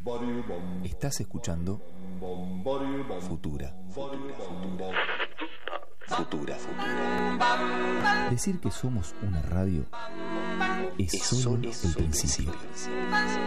Estás escuchando Futura. Decir que somos una radio es solo el principio.